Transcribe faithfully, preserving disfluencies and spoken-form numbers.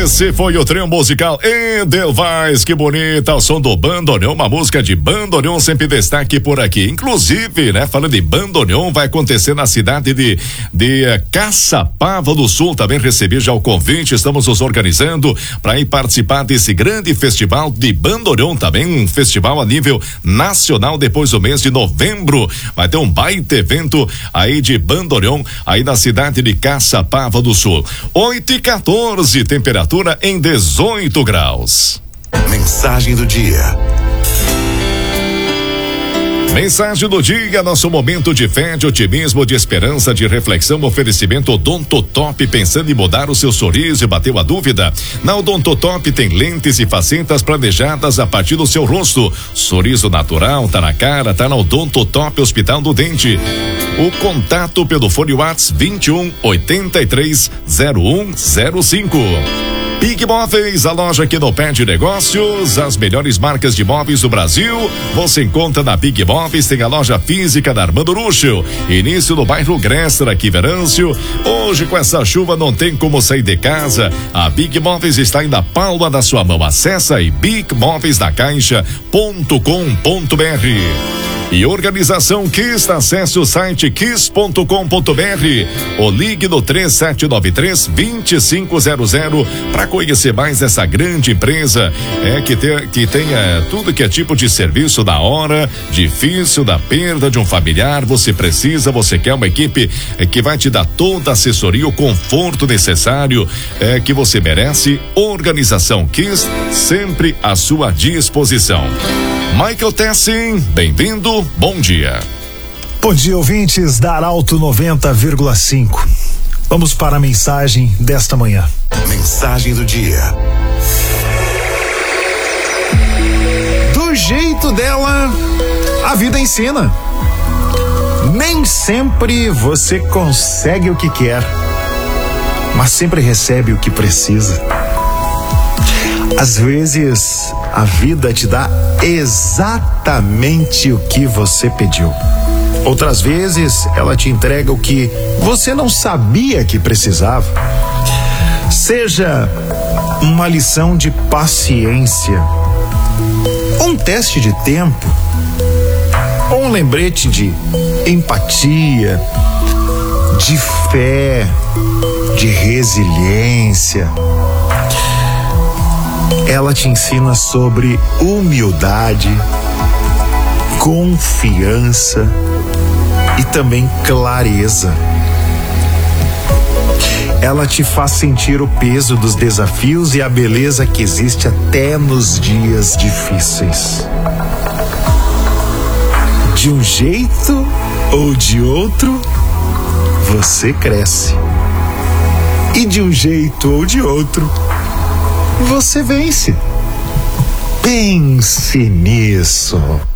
Esse foi o trio musical Edelweiss, que bonita, o som do bandoneon, uma música de bandoneon sempre destaque por aqui. Inclusive, né, falando de bandoneon, vai acontecer na cidade de, de uh, Caçapava do Sul. Também recebi já o convite, estamos nos organizando para ir participar desse grande festival de bandoneon, também um festival a nível nacional depois do mês de novembro. Vai ter um baita evento aí de bandoneon aí na cidade de Caçapava do Sul. oito e quatorze, temperatura em dezoito graus. Mensagem do dia. Mensagem do dia, nosso momento de fé, de otimismo, de esperança, de reflexão, oferecimento Odontotop, pensando em mudar o seu sorriso e bateu a dúvida? Na Odontotop tem lentes e facetas planejadas a partir do seu rosto. Sorriso natural, tá na cara, tá na Odontotop Hospital do Dente. O contato pelo fone WhatsApp vinte e um, oitenta e três, zero um zero cinco. Big Móveis, a loja que não perde negócios, as melhores marcas de móveis do Brasil, você encontra na Big Móveis, tem a loja física da Armando Ruschel, início no bairro Grester, aqui Verâncio. Hoje com essa chuva não tem como sair de casa, a Big Móveis está aí na palma da sua mão, acessa aí big móveis da caixa ponto com ponto br. E organização Kiss, acesse o site kiss ponto com ponto br ou ligue no três sete nove três, dois cinco zero zero para conhecer mais essa grande empresa é que, te, que tenha tudo que é tipo de serviço na hora difícil da perda de um familiar. Você precisa, você quer uma equipe é, que vai te dar toda a assessoria, o conforto necessário é que você merece. Organização Kiss, sempre à sua disposição. Michael Tessin, bem-vindo, bom dia. Bom dia, ouvintes da Arauto noventa vírgula cinco. Vamos para a mensagem desta manhã. Mensagem do dia. Do jeito dela, a vida ensina. Nem sempre você consegue o que quer, mas sempre recebe o que precisa. Às vezes, a vida te dá exatamente o que você pediu. Outras vezes, ela te entrega o que você não sabia que precisava. Seja uma lição de paciência, um teste de tempo, ou um lembrete de empatia, de fé, de resiliência. Ela te ensina sobre humildade, confiança e também clareza. Ela te faz sentir o peso dos desafios e a beleza que existe até nos dias difíceis. De um jeito ou de outro, você cresce. E de um jeito ou de outro, você vence. Pense nisso.